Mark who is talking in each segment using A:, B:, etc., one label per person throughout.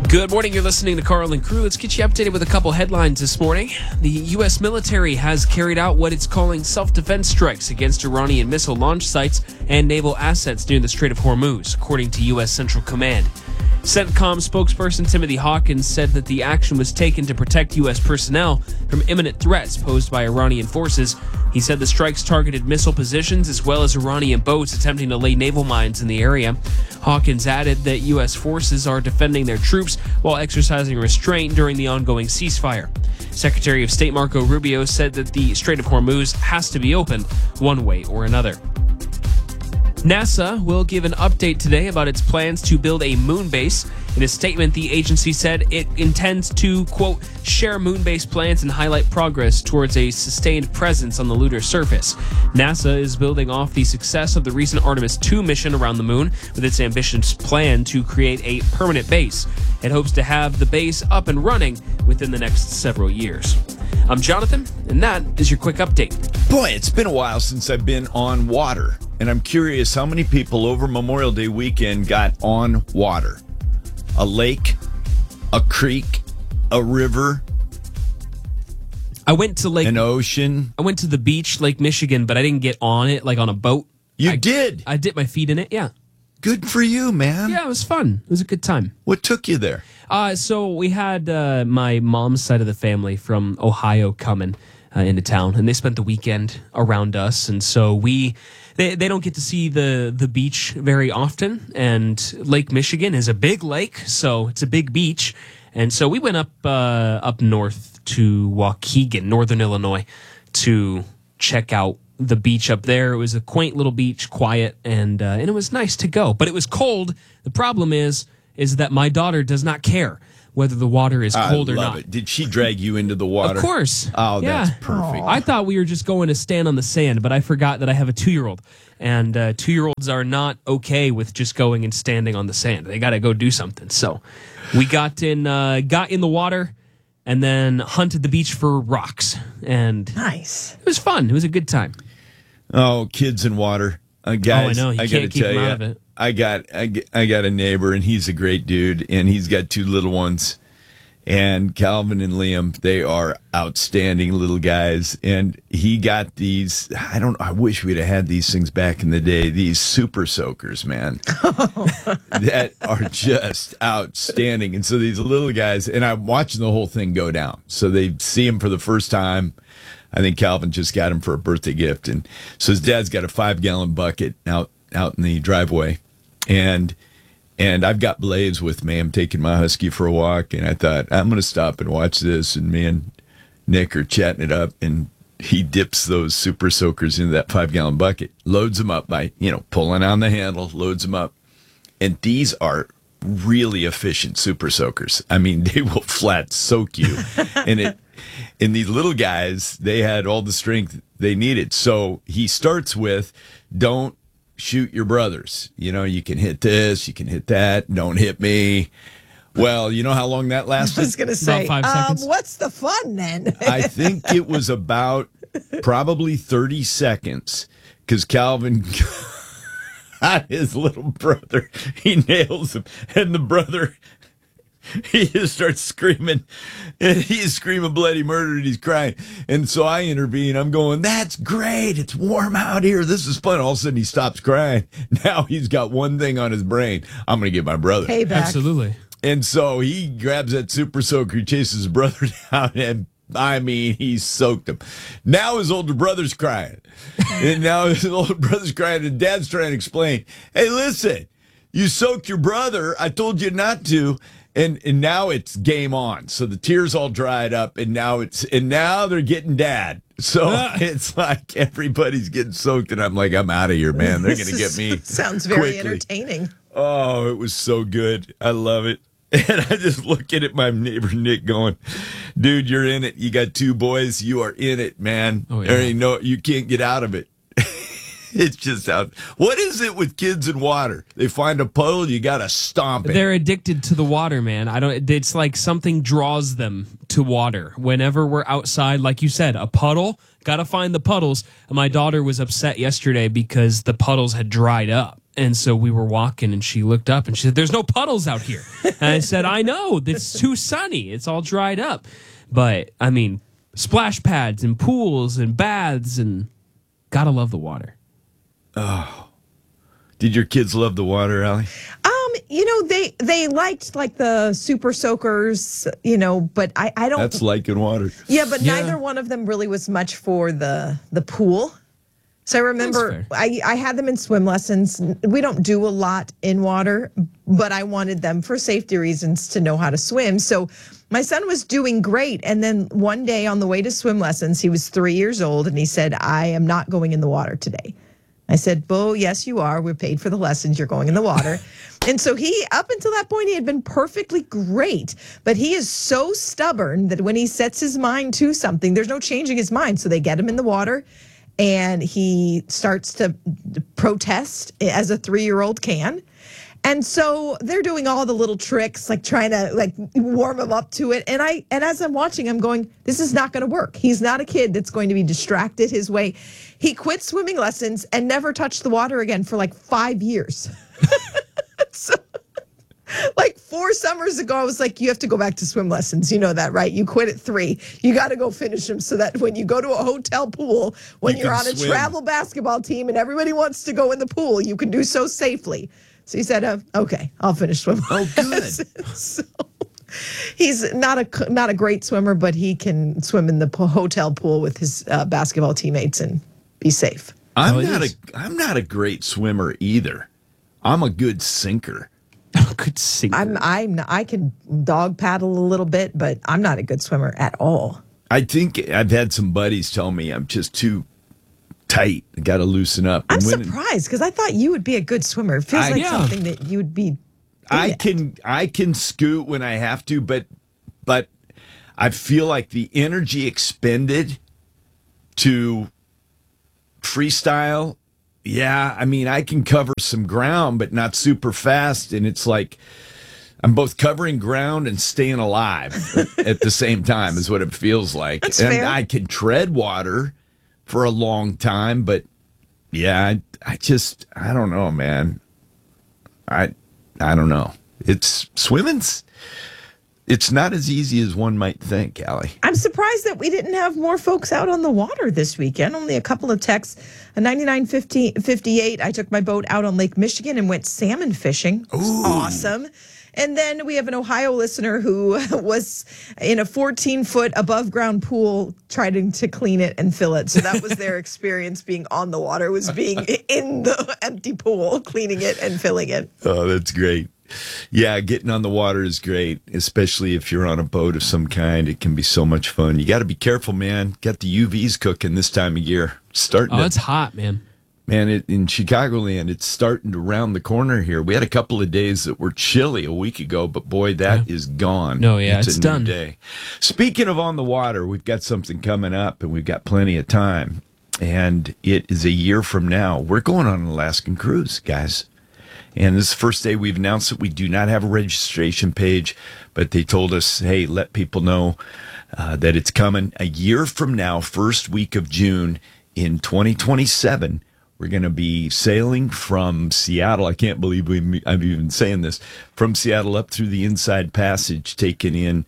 A: Good morning. You're listening to Carl and Crew. Let's get you updated with a couple headlines this morning. The U.S. military has carried out what it's calling self-defense strikes against Iranian missile launch sites and naval assets near the Strait of Hormuz, according to U.S. Central Command. CENTCOM spokesperson Timothy Hawkins said that the action was taken to protect U.S. personnel from imminent threats posed by Iranian forces. He said the strikes targeted missile positions as well as Iranian boats attempting to lay naval mines in the area. Hawkins added that U.S. forces are defending their troops while exercising restraint during the ongoing ceasefire. Secretary of State Marco Rubio said that the Strait of Hormuz has to be opened one way or another. NASA will give an update today about its plans to build a moon base. In a statement, the agency said it intends to, quote, share moon base plans and highlight progress towards a sustained presence on the lunar surface. NASA is building off the success of the recent Artemis 2 mission around the moon with its ambitious plan to create a permanent base. It hopes to have the base up and running within the next several years. I'm Jonathan, and that is your quick update.
B: Boy, it's been a while since I've been on water, and I'm curious how many people over Memorial Day weekend got on water. A lake, a creek, a river,
A: I went to
B: an ocean.
A: I went to the beach, Lake Michigan, but I didn't get on it like on a boat.
B: You did?
A: I dipped my feet in it, yeah.
B: Good for you, man.
A: Yeah, it was fun. It was a good time.
B: What took you there?
A: So we had my mom's side of the family from Ohio coming into town, and they spent the weekend around us. And so they don't get to see the beach very often. And Lake Michigan is a big lake, so it's a big beach. And so we went up north to Waukegan, Northern Illinois, to check out the beach up there. It was a quaint little beach, quiet, and it was nice to go. But it was cold. The problem is that my daughter does not care whether the water is cold or not.
B: It. Did she drag you into the water?
A: Of course.
B: Oh,
A: yeah.
B: That's perfect.
A: I thought we were just going to stand on the sand, but I forgot that I have a 2-year-old. And 2-year-olds are not okay with just going and standing on the sand. They got to go do something. So we got in the water and then hunted the beach for rocks. And
C: nice.
A: It was fun. It was a good time.
B: Oh, kids in water. Guys,
A: I know. You can't keep them out of it.
B: I got a neighbor, and he's a great dude, and he's got 2 little ones. And Calvin and Liam, they are outstanding little guys. And he got these, I wish we'd have had these things back in the day, these super soakers, man, that are just outstanding. And so these little guys, and I'm watching the whole thing go down. So they see him for the first time. I think Calvin just got him for a birthday gift. And so his dad's got a 5-gallon bucket out in the driveway. And I've got Blaze with me. I'm taking my husky for a walk. And I thought, I'm going to stop and watch this. And me and Nick are chatting it up. And he dips those super soakers into that 5-gallon bucket, loads them up by, pulling on the handle, loads them up. And these are really efficient super soakers. I mean, they will flat soak you. And these little guys, they had all the strength they needed. So he starts with, don't shoot your brothers. You can hit this, you can hit that, don't hit me. Well, you know how long that lasted?
C: I was going to say,
A: about 5 seconds.
C: What's the fun then?
B: I think it was about probably 30 seconds because Calvin got his little brother. He nails him. And the brother, he just starts screaming, and he's screaming bloody murder, and he's crying. And so I intervene. I'm going, that's great. It's warm out here. This is fun. All of a sudden, he stops crying. Now he's got one thing on his brain. I'm going to get my brother.
C: Payback.
A: Absolutely.
B: And so he grabs that super soaker. He chases his brother down, and he soaked him. Now his older brother's crying. And Dad's trying to explain, hey, listen, you soaked your brother. I told you not to. And now it's game on. So the tears all dried up, and now they're getting Dad. So it's like everybody's getting soaked, and I'm like, I'm out of here, man. They're going to get me.
C: Sounds very
B: quickly.
C: entertaining.
B: Oh, it was so good. I love it. And I just looking at my neighbor Nick going, dude, you're in it. You got 2 boys. You are in it, man.
A: Oh, yeah.
B: There ain't you can't get out of it. It's just out. What is it with kids and water? They find a puddle, you got to stomp it.
A: They're addicted to the water, man. It's like something draws them to water. Whenever we're outside, like you said, a puddle, got to find the puddles. And my daughter was upset yesterday because the puddles had dried up. And so we were walking, and she looked up, and she said, "There's no puddles out here." And I said, "I know. It's too sunny. It's all dried up." But, I mean, splash pads and pools and baths, and gotta love the water.
B: Oh. Did your kids love the water, Allie?
C: They liked like the super soakers, but I don't.
B: That's liking water.
C: Yeah, but neither one of them really was much for the pool. So I remember I had them in swim lessons. We don't do a lot in water, but I wanted them for safety reasons to know how to swim. So my son was doing great. And then one day on the way to swim lessons, he was 3 years old, and he said, "I am not going in the water today." I said, "Bo, yes, you are. We're paid for the lessons. You're going in the water." And so up until that point, he had been perfectly great. But he is so stubborn that when he sets his mind to something, there's no changing his mind. So they get him in the water, and he starts to protest as a 3-year-old can. And so they're doing all the little tricks, like trying to warm him up to it. And as I'm watching, I'm going, this is not going to work. He's not a kid that's going to be distracted his way. He quit swimming lessons and never touched the water again for 5 years. So, 4 summers ago, I was like, you have to go back to swim lessons. You know that, right? You quit at 3. You got to go finish them so that when you go to a hotel pool, when you're on a travel basketball team and everybody wants to go in the pool, you can do so safely. So he said, okay, I'll finish swimming.
B: Oh, good.
C: So he's not a great swimmer, but he can swim in the hotel pool with his basketball teammates and be safe.
B: I'm not a great swimmer either. I'm a good sinker.
A: Good sinker.
C: I can dog paddle a little bit, but I'm not a good swimmer at all.
B: I think I've had some buddies tell me I'm just too tight. I got to loosen up.
C: I'm surprised because I thought you would be a good swimmer. It feels like something that you would be.
B: I can scoot when I have to, but I feel like the energy expended to freestyle. Yeah, I mean, I can cover some ground, but not super fast. And it's like I'm both covering ground and staying alive at the same time is what it feels like.
C: That's
B: and
C: fair.
B: I can tread water for a long time, but yeah, I don't know, man. I don't know. It's not as easy as one might think, Allie.
C: I'm surprised that we didn't have more folks out on the water this weekend. Only a couple of texts. A 9958, I took my boat out on Lake Michigan and went salmon fishing.
B: Ooh.
C: Awesome. And then we have an Ohio listener who was in a 14-foot above-ground pool trying to clean it and fill it. So that was their experience being on the water, was being in the empty pool, cleaning it and filling it.
B: Oh, that's great. Yeah, getting on the water is great, especially if you're on a boat of some kind. It can be so much fun. You got to be careful, man. Got the UVs cooking this time of year.
A: It's hot, man.
B: Man, in Chicagoland, it's starting to round the corner here. We had a couple of days that were chilly a week ago, but boy, that is gone.
A: No, yeah, it's
B: a
A: done.
B: New day. Speaking of on the water, we've got something coming up, and we've got plenty of time. And it is a year from now. We're going on an Alaskan cruise, guys. And this is the first day we've announced that we do not have a registration page, but they told us, hey, let people know that it's coming a year from now, first week of June in 2027. We're going to be sailing from Seattle. I can't believe I'm even saying this. From Seattle up through the Inside Passage, taking in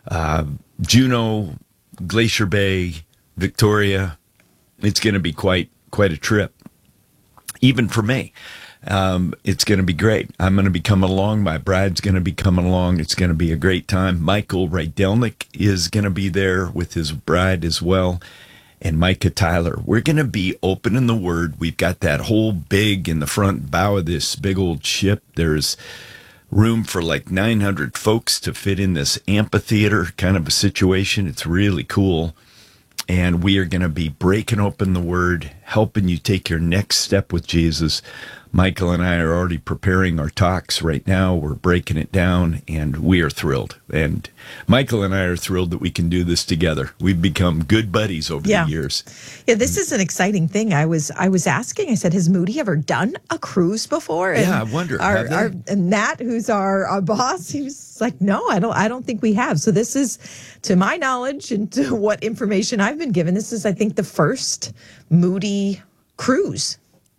B: Juneau, Glacier Bay, Victoria. It's going to be quite a trip, even for me. It's going to be great. I'm going to be coming along. My bride's going to be coming along. It's going to be a great time. Michael Rydelnik is going to be there with his bride as well. And Micah Tyler. We're going to be opening the Word. We've got that whole big in the front bow of this big old ship. There's room for 900 folks to fit in this amphitheater kind of a situation. It's really cool. And we are going to be breaking open the Word, helping you take your next step with Jesus. Michael and I are already preparing our talks right now. We're breaking it down, and we are thrilled. And Michael and I are thrilled that we can do this together. We've become good buddies over the years.
C: Yeah, this is an exciting thing. I was asking, I said, has Moody ever done a cruise before? And
B: I wonder.
C: And Nat, who's our boss, he was like, no, I don't think we have. So this is, to my knowledge and to what information I've been given, this is, I think, the first Moody cruise.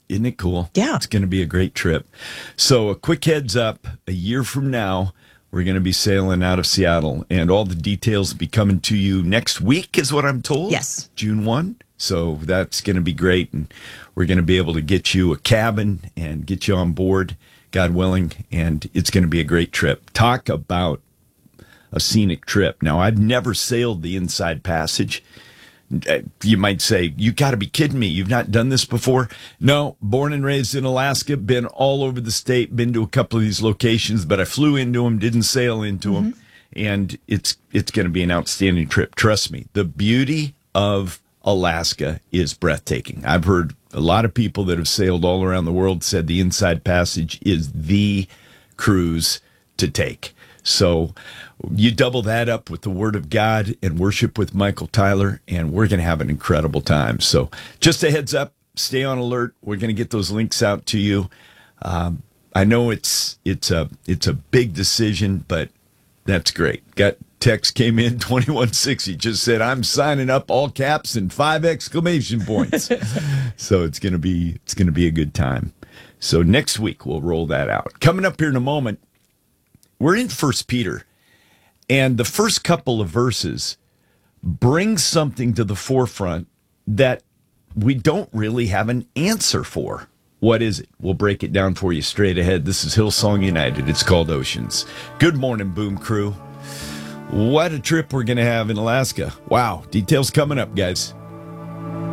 B: Isn't it cool?
C: Yeah.
B: It's going to be a great trip. So a quick heads up, a year from now, we're going to be sailing out of Seattle, and all the details will be coming to you next week, is what I'm told.
C: Yes.
B: June 1. So that's going to be great, and we're going to be able to get you a cabin and get you on board, God willing, and it's going to be a great trip. Talk about a scenic trip. Now, I've never sailed the Inside Passage. You might say, you got to be kidding me. You've not done this before? No, born and raised in Alaska, been all over the state, been to a couple of these locations, but I flew into them, didn't sail into them, and it's going to be an outstanding trip. Trust me, the beauty of Alaska is breathtaking. I've heard a lot of people that have sailed all around the world said the Inside Passage is the cruise to take. So you double that up with the Word of God and worship with Michael Tyler, and we're going to have an incredible time. So just a heads up, stay on alert. We're going to get those links out to you. I know it's a big decision, but that's great. Got text came in 2160, just said, I'm signing up, all caps and 5 exclamation points. So it's going to be a good time. So next week we'll roll that out. Coming up here in a moment, we're in 1 Peter, and the first couple of verses bring something to the forefront that we don't really have an answer for. What is it? We'll break it down for you straight ahead. This is Hillsong United. It's called Oceans. Good morning, Boom Crew. What a trip we're going to have in Alaska. Wow. Details coming up, guys.